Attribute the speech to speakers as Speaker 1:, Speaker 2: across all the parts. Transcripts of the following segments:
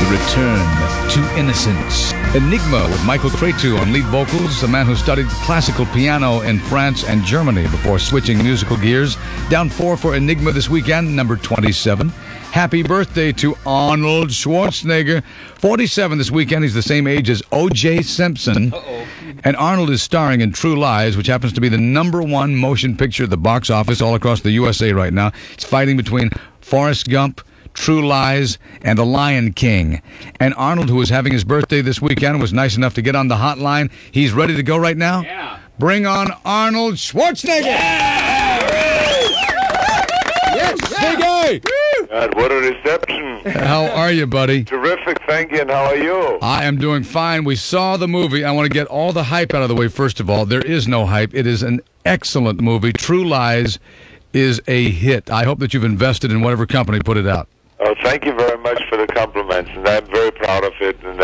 Speaker 1: return to innocence. Enigma with Michael Cretu on lead vocals, a man who studied classical piano in France and Germany before switching musical gears. Down 4 for Enigma this weekend, number 27. Happy birthday to Arnold Schwarzenegger. 47 this weekend. He's the same age as O.J. Simpson. And Arnold is starring in True Lies, which happens to be the number 1 motion picture at the box office all across the USA right now. It's fighting between Forrest Gump, True Lies, and The Lion King. And Arnold, who is having his birthday this weekend, was nice enough to get on the hotline. He's ready to go right now?
Speaker 2: Yeah.
Speaker 1: Bring on Arnold Schwarzenegger! Yes, Big A!
Speaker 3: God, what a reception.
Speaker 1: How are you, buddy?
Speaker 3: Terrific, thank you, and how are you?
Speaker 1: I am doing fine. We saw the movie. I want to get all the hype out of the way, first of all. There is no hype. It is an excellent movie. True Lies is a hit. I hope that you've invested in whatever company put it out.
Speaker 3: Oh, thank you very much for the compliments, and I'm very proud of it, and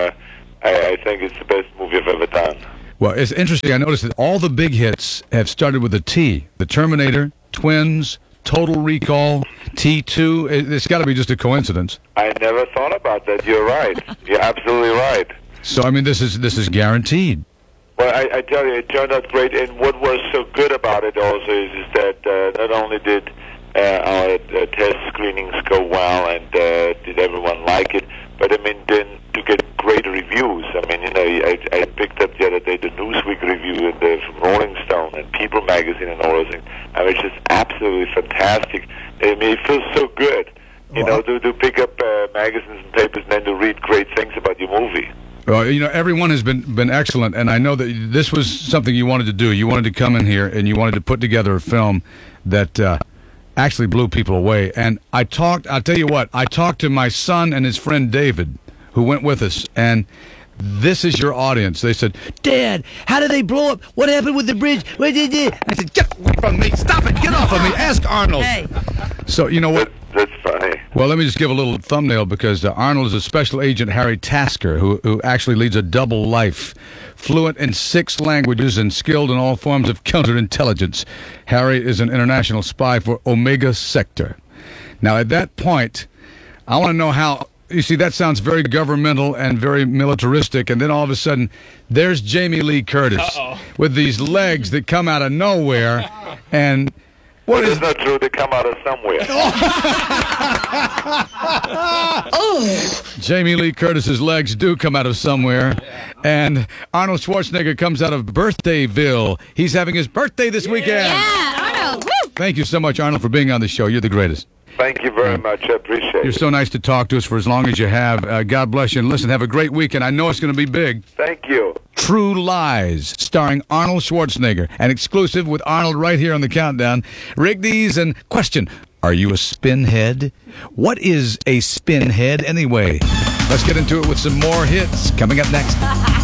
Speaker 3: I think it's the best movie I've ever done.
Speaker 1: Well, it's interesting. I noticed that all the big hits have started with a T. The Terminator, Twins, Total Recall, T2. It's got to be just a coincidence.
Speaker 3: I never thought about that. You're right. You're absolutely right.
Speaker 1: So, I mean, this is guaranteed.
Speaker 3: Well, I tell you, it turned out great, and what was so good about it also is that not only did our test screenings go well and did everyone like it, but I mean, then to get great reviews. I mean, you know, I picked up the other day the Newsweek review and from Rolling Stone and People magazine and all those things. I mean, it's just absolutely fantastic. I mean, it feels so good, you know, to pick up magazines and papers and then to read great things about your movie.
Speaker 1: Well, you know, everyone has been excellent, and I know that this was something you wanted to do. You wanted to come in here, and you wanted to put together a film that actually blew people away. And I'll tell you what, I talked to my son and his friend David, who went with us, and this is your audience. They said, Dad, how did they blow up? What happened with the bridge? What did they do? I said, get away from me. Stop it. Get off of me. Ask Arnold.
Speaker 4: Hey.
Speaker 1: So, you know what?
Speaker 3: That's funny.
Speaker 1: Well, let me just give a little thumbnail because Arnold is a special agent, Harry Tasker, who actually leads a double life. Fluent in 6 languages and skilled in all forms of counterintelligence. Harry is an international spy for Omega Sector. Now, at that point, I want to know how... You see, that sounds very governmental and very militaristic, and then all of a sudden, there's Jamie Lee Curtis with these legs that come out of nowhere, and...
Speaker 3: What is not true? They come out of somewhere.
Speaker 1: Jamie Lee Curtis's legs do come out of somewhere, and Arnold Schwarzenegger comes out of Birthdayville. He's having his birthday this weekend.
Speaker 4: Yeah, Arnold. Woo!
Speaker 1: Thank you so much, Arnold, for being on the show. You're the greatest.
Speaker 3: Thank you very much. I appreciate it.
Speaker 1: You're so nice to talk to us for as long as you have. God bless you. And listen, have a great weekend. I know it's going to be big.
Speaker 3: Thank you.
Speaker 1: True Lies, starring Arnold Schwarzenegger. An exclusive with Arnold right here on the Countdown. Rigdies and question, are you a spinhead? What is a spinhead anyway? Let's get into it with some more hits coming up next.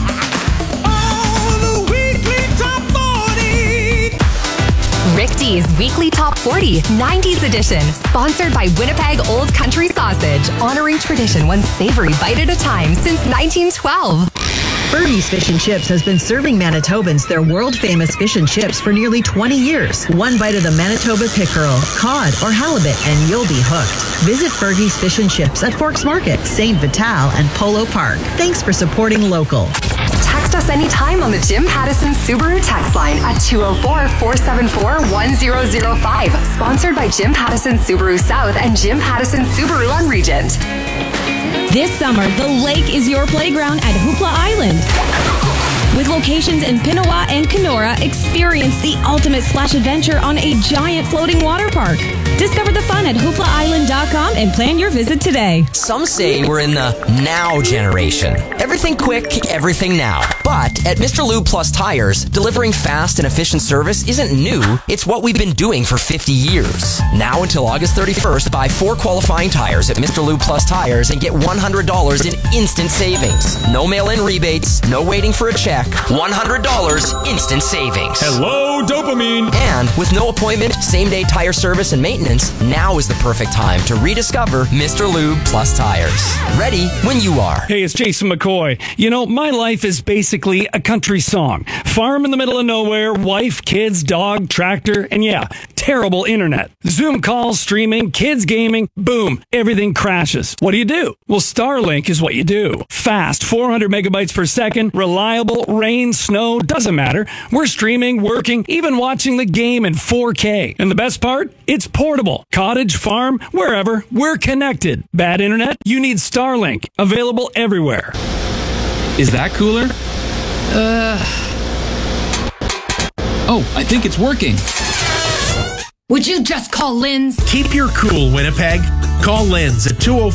Speaker 5: Rick D's Weekly Top 40 90s edition, sponsored by Winnipeg Old Country Sausage, honoring tradition one savory bite at a time since 1912.
Speaker 6: Fergie's Fish and Chips has been serving Manitobans their world-famous fish and chips for nearly 20 years. One bite of the Manitoba pickerel, cod, or halibut, and you'll be hooked. Visit Fergie's Fish and Chips at Forks Market, St. Vital, and Polo Park. Thanks for supporting local.
Speaker 5: Text us anytime on the Jim Pattison Subaru text line at 204-474-1005. Sponsored by Jim Pattison Subaru South and Jim Pattison Subaru on Regent.
Speaker 7: This summer, the lake is your playground at Hoopla Island. With locations in Pinawa and Kenora, experience the ultimate splash adventure on a giant floating water park. Discover the fun at hooplaisland.com and plan your visit today.
Speaker 8: Some say we're in the now generation. Everything quick, everything now. But at Mr. Lube Plus Tires, delivering fast and efficient service isn't new. It's what we've been doing for 50 years. Now until August 31st, buy 4 qualifying tires at Mr. Lube Plus Tires and get $100 in instant savings. No mail-in rebates, no waiting for a check. $100 instant savings.
Speaker 2: Hello, dopamine.
Speaker 8: And with no appointment, same-day tire service and maintenance, now is the perfect time to rediscover Mr. Lube Plus Tires. Ready when you are.
Speaker 2: Hey, it's Jason McCoy. You know, my life is basically a country song. Farm in the middle of nowhere, wife, kids, dog, tractor, and yeah, terrible internet. Zoom calls, streaming, kids gaming, boom, everything crashes. What do? Well, Starlink is what you do. Fast, 400 megabytes per second, reliable, rain, snow, doesn't matter. We're streaming, working, even watching the game in 4K. And the best part? It's portable. Cottage, farm, wherever, we're connected. Bad internet? You need Starlink. Available everywhere.
Speaker 4: Is that cooler? Oh, I think it's working.
Speaker 9: Would you just call Lynn's?
Speaker 10: Keep your cool, Winnipeg. Call Lynn's at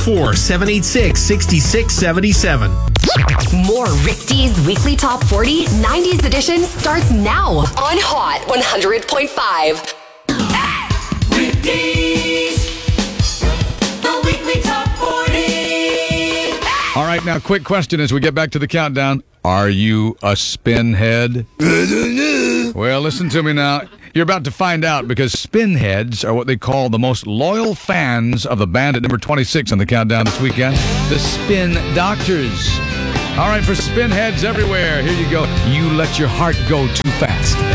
Speaker 10: 204-786-6677.
Speaker 5: More Rick D's Weekly Top 40 90s edition starts now on Hot 100.5.
Speaker 11: Rick D's, the Weekly Top 40.
Speaker 1: All right, now, quick question as we get back to the countdown. Are you a spinhead? Well, listen to me now. You're about to find out because spinheads are what they call the most loyal fans of the band at number 26 on the countdown this weekend, the Spin Doctors. All right, for spinheads everywhere, here you go. You let your heart go too fast.